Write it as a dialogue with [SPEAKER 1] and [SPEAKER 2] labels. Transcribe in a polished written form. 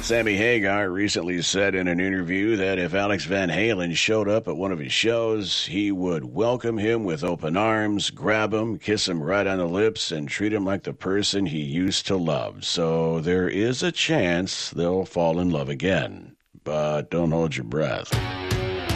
[SPEAKER 1] Sammy Hagar recently said in an interview that if Alex Van Halen showed up at one of his shows, he would welcome him with open arms, grab him, kiss him right on the lips, and treat him like the person he used to love. So there is a chance they'll fall in love again. But don't hold your breath.